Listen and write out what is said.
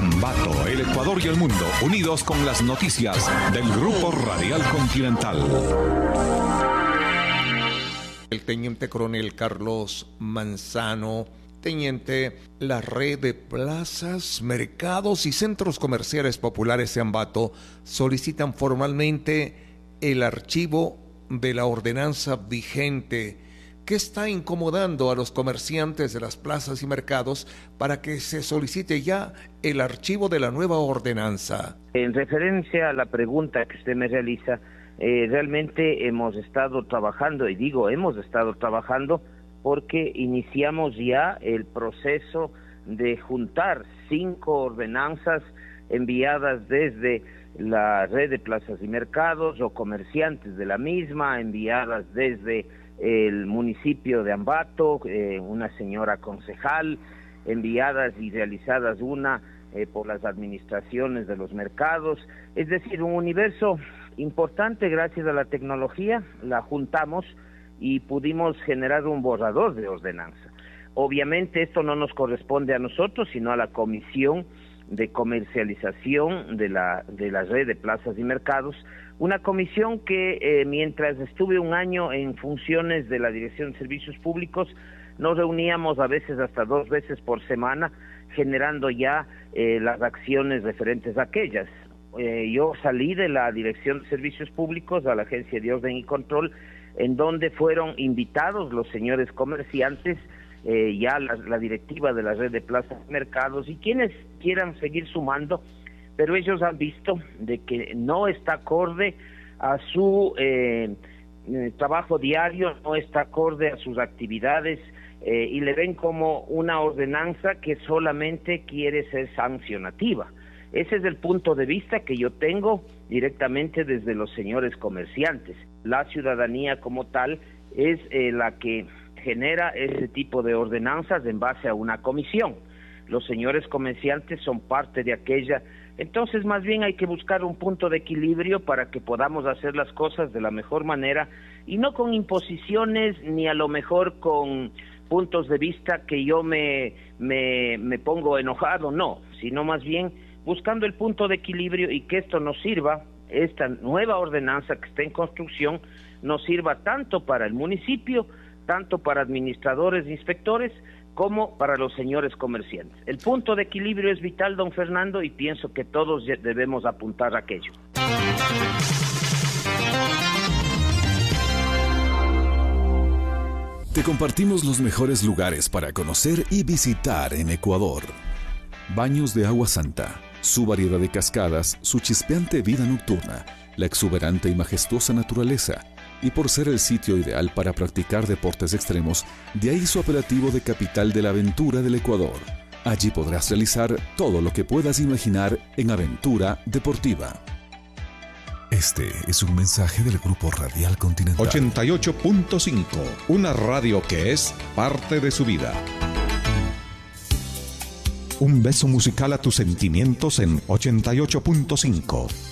Ambato, el Ecuador y el mundo, unidos con las noticias del Grupo Radial Continental. El teniente coronel Carlos Manzano. Teniente, la red de plazas, mercados y centros comerciales populares de Ambato solicitan formalmente el archivo de la ordenanza vigente que está incomodando a los comerciantes de las plazas y mercados para que se solicite ya el archivo de la nueva ordenanza. En referencia a la pregunta que usted me realiza, realmente hemos estado trabajando, y digo hemos estado trabajando porque iniciamos ya el proceso de juntar 5 ordenanzas enviadas desde la red de plazas y mercados o comerciantes de la misma, enviadas desde el municipio de Ambato, una señora concejal, enviadas y realizadas por las administraciones de los mercados, es decir, un universo importante. Gracias a la tecnología la juntamos y pudimos generar un borrador de ordenanza. Obviamente esto no nos corresponde a nosotros, sino a la Comisión de Comercialización de la red de plazas y mercados, una comisión que mientras estuve un año en funciones de la Dirección de Servicios Públicos, nos reuníamos a veces hasta 2 veces por semana, generando ya las acciones referentes a aquellas. Yo salí de la Dirección de Servicios Públicos a la Agencia de Orden y Control, en donde fueron invitados los señores comerciantes, ya la directiva de la red de plazas y mercados, y quienes quieran seguir sumando, pero ellos han visto de que no está acorde a su trabajo diario, no está acorde a sus actividades, y le ven como una ordenanza que solamente quiere ser sancionativa. Ese es el punto de vista que yo tengo directamente desde los señores comerciantes. La ciudadanía como tal es la que genera ese tipo de ordenanzas en base a una comisión. Los señores comerciantes son parte de aquella. Entonces, más bien hay que buscar un punto de equilibrio para que podamos hacer las cosas de la mejor manera y no con imposiciones ni a lo mejor con puntos de vista que yo me pongo enojado, no, sino más bien buscando el punto de equilibrio y que esto nos sirva, esta nueva ordenanza que está en construcción, nos sirva tanto para el municipio, tanto para administradores e inspectores, como para los señores comerciantes. El punto de equilibrio es vital, don Fernando, y pienso que todos debemos apuntar a aquello. Te compartimos los mejores lugares para conocer y visitar en Ecuador. Baños de agua santa, su variedad de cascadas, su chispeante vida nocturna, la exuberante y majestuosa naturaleza, y por ser el sitio ideal para practicar deportes extremos, de ahí su apelativo de capital de la aventura del Ecuador. Allí podrás realizar todo lo que puedas imaginar en aventura deportiva. Este es un mensaje del Grupo Radial Continental. 88.5, una radio que es parte de su vida. Un beso musical a tus sentimientos en 88.5.